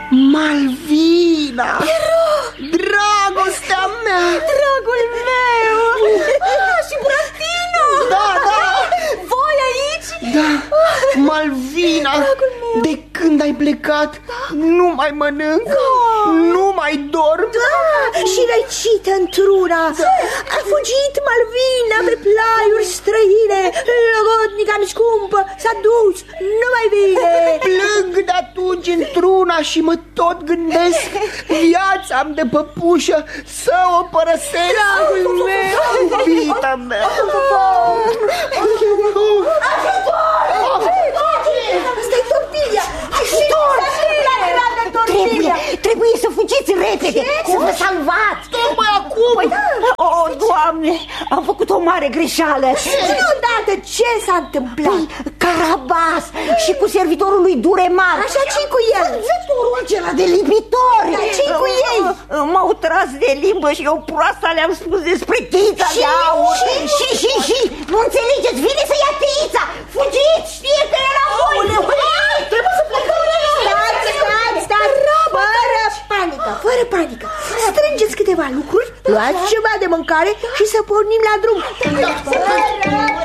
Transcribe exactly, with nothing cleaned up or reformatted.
Malvina! Dragostea mea! Dragul meu! Ah, și Buratino! Da, da! Voi aici? Da, Malvina, de când ai plecat, nu mai mănânc, nu mai dorm. Da, și răcită într-una. A fugit Malvina pe plaiuri străine. Logodnica-mi scumpă s-a dus, nu mai vine. Plâng de atunci într-una și mă tot gândesc viața-mi de păpușă să o părăsesc. Dragul meu, iubita mea. asta-i tortilla. Trebuie, trebuie să fugiți repede, să vă salvați. Tocmai acum. Păi, o, oh, Doamne, am făcut o mare greșeală. Și odată ce s-a întâmplat? Păi, Carabas și cu servitorul lui Duremar. Așa, ce cu el? Văzătorul acela de lipitori. Dar ce cu ei? M-au tras de limbă și eu proasta le-am spus despre tița de aur. Și, și, și, nu înțelegeți, vine să ia tița. Fugiți, știe că era voi. Trebuie să plecăm. Stați, stați, stați. Fără panică, fără panică. Strângeți câteva lucruri, luați ceva de mâncare și să pornim la drum.